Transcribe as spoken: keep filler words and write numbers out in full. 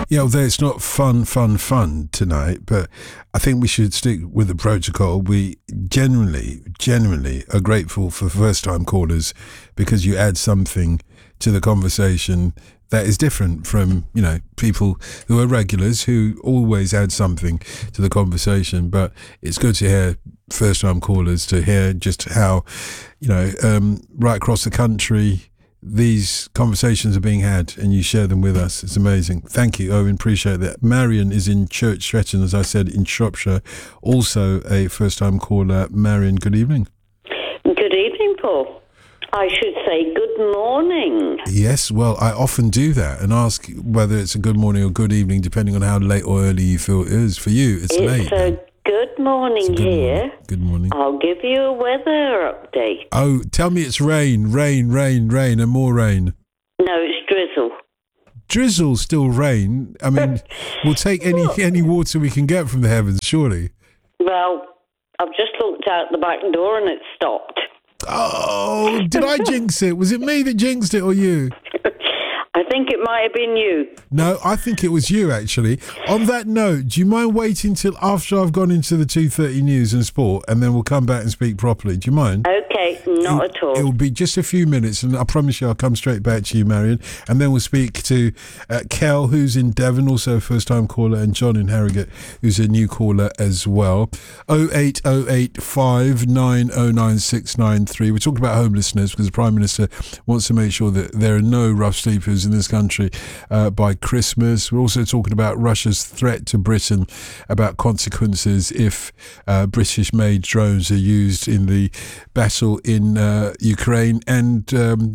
Yeah, although it's not fun, fun, fun tonight, but I think we should stick with the protocol. We generally, generally are grateful for first-time callers because you add something to the conversation that is different from, you know, people who are regulars who always add something to the conversation. But it's good to hear first-time callers, to hear just how, you know, um, right across the country, these conversations are being had and you share them with us. It's amazing. Thank you, Owen. Appreciate that. Marion is in Church Stretton, as I said, in Shropshire. Also a first-time caller. Marion, good evening. Good evening, Paul. I should say good morning. Yes, well, I often do that and ask whether it's a good morning or good evening, depending on how late or early you feel it is. For you, it's, it's late. A good morning good here. Morning. Good morning. I'll give you a weather update. Oh, tell me it's rain, rain, rain, rain, and more rain. No, it's drizzle. Drizzle, still rain. I mean, we'll take any any water we can get from the heavens, surely. Well, I've just looked out the back door and it stopped. Oh, did I jinx it? Was it me that jinxed it or you? I think it might have been you. No, I think it was you, actually. On that note, do you mind waiting till after I've gone into the two thirty news and sport, and then we'll come back and speak properly? Do you mind? Okay, not it, at all. It will be just a few minutes, and I promise you I'll come straight back to you, Marion, and then we'll speak to uh, Kel, who's in Devon, also a first-time caller, and John in Harrogate, who's a new caller as well. oh eight oh eight, five nine oh nine, six nine three. We're talking about homelessness because the Prime Minister wants to make sure that there are no rough sleepers in this country uh, by Christmas. We're also talking about Russia's threat to Britain, about consequences if uh, British-made drones are used in the battle in uh, Ukraine, and um,